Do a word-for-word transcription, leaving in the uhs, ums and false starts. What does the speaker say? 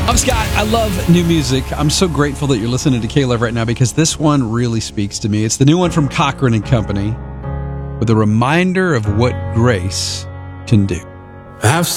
I'm Scott. I love new music. I'm so grateful that you're listening to K-Love right now because this one really speaks to me. It's the new one from Cochran and Company with a reminder of what grace can do. I've